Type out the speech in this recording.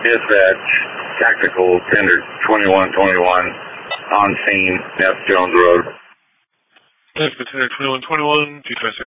Dispatch, Tactical Tender 2121, on scene, F. Jones Road. Tactical Tender 2121, 226.